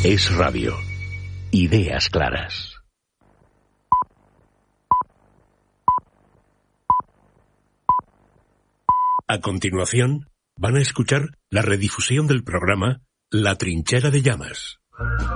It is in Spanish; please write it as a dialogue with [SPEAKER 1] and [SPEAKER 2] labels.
[SPEAKER 1] Es Radio. Ideas claras. A continuación, van a escuchar la redifusión del programa La Trinchera de Llamas.